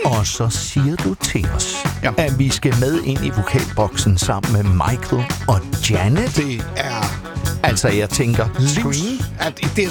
Og så siger du til os, at vi skal med ind i vokalboksen sammen med Michael og Janet. Det er... Altså, jeg tænker... Det